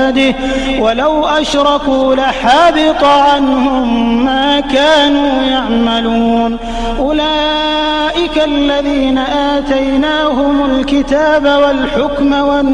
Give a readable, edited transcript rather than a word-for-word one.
عباده ولو أشركوا لحبط عنهم ما كانوا يعملون أولئك الذين آتيناهم الكتاب والحكم